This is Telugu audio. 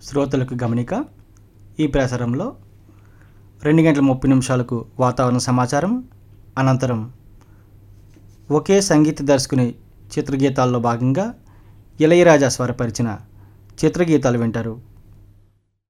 శ్రోతలకు గమనిక. ఈ ప్రసారంలో 2:30 వాతావరణ సమాచారం, అనంతరం ఒకే సంగీత దర్శకుని చిత్రగీతాల్లో భాగంగా ఇళయరాజా స్వరపరిచిన చిత్రగీతాలు వింటారు.